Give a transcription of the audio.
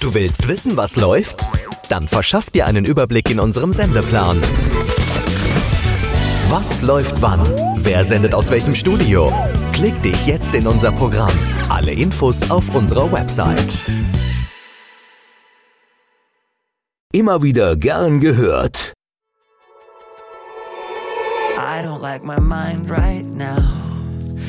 Du willst wissen, was läuft? Dann verschaff dir einen Überblick in unserem Sendeplan. Was läuft wann? Wer sendet aus welchem Studio? Klick dich jetzt in unser Programm. Alle Infos auf unserer Website. Immer wieder gern gehört. I don't like my mind right now.